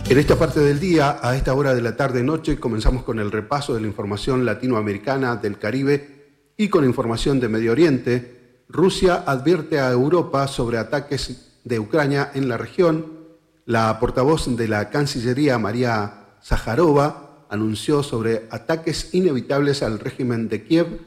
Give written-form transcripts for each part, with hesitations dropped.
En esta parte del día, a esta hora de la tarde-noche, comenzamos con el repaso de la información latinoamericana, del Caribe y con información de Medio Oriente. Rusia advierte a Europa sobre ataques de Ucrania en la región. La portavoz de la Cancillería, María Zaharova, anunció sobre ataques inevitables al régimen de Kiev.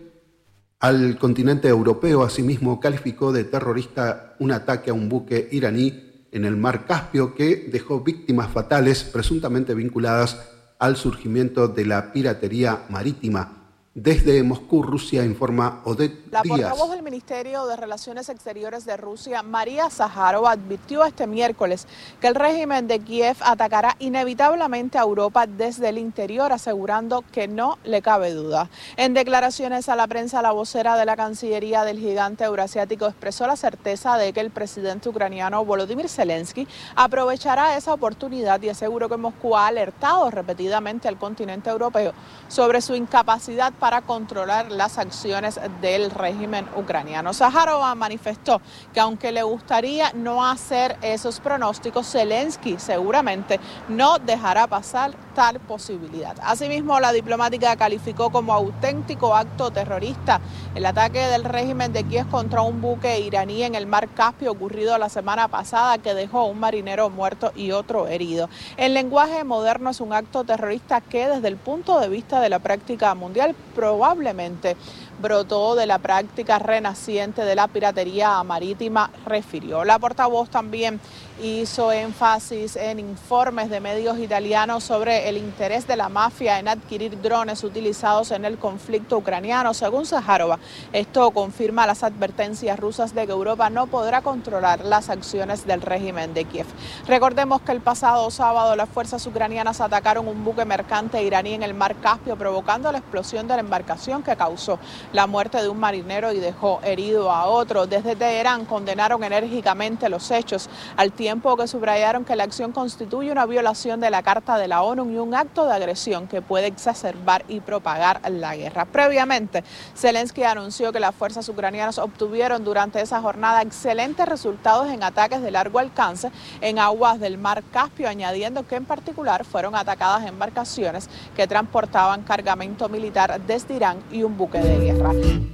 Al continente europeo, asimismo, calificó de terrorista un ataque a un buque iraní en el mar Caspio que dejó víctimas fatales presuntamente vinculadas al surgimiento de la piratería marítima. Desde Moscú, Rusia, informa Odette Díaz. La portavoz del Ministerio de Relaciones Exteriores de Rusia, María Zaharova, advirtió este miércoles que el régimen de Kiev atacará inevitablemente a Europa desde el interior, asegurando que no le cabe duda. En declaraciones a la prensa, la vocera de la Cancillería del gigante eurasiático expresó la certeza de que el presidente ucraniano Volodymyr Zelensky aprovechará esa oportunidad y aseguró que Moscú ha alertado repetidamente al continente europeo sobre su incapacidad para controlar las acciones del régimen ucraniano. Zaharova manifestó que aunque le gustaría no hacer esos pronósticos, Zelensky seguramente no dejará pasar tal posibilidad. Asimismo, la diplomática calificó como auténtico acto terrorista el ataque del régimen de Kiev contra un buque iraní en el mar Caspio ocurrido la semana pasada que dejó un marinero muerto y otro herido. En lenguaje moderno es un acto terrorista que desde el punto de vista de la práctica mundial probablemente brotó de la práctica renaciente de la piratería marítima, refirió. La portavoz también hizo énfasis en informes de medios italianos sobre el interés de la mafia en adquirir drones utilizados en el conflicto ucraniano. Según Zaharova, esto confirma las advertencias rusas de que Europa no podrá controlar las acciones del régimen de Kiev. Recordemos que el pasado sábado las fuerzas ucranianas atacaron un buque mercante iraní en el mar Caspio, provocando la explosión de la embarcación que causó la muerte de un marinero y dejó herido a otro. Desde Teherán condenaron enérgicamente los hechos, al tiempo que subrayaron que la acción constituye una violación de la Carta de la ONU y un acto de agresión que puede exacerbar y propagar la guerra. Previamente, Zelensky anunció que las fuerzas ucranianas obtuvieron durante esa jornada excelentes resultados en ataques de largo alcance en aguas del mar Caspio, añadiendo que en particular fueron atacadas embarcaciones que transportaban cargamento militar desde Irán y un buque de guerra.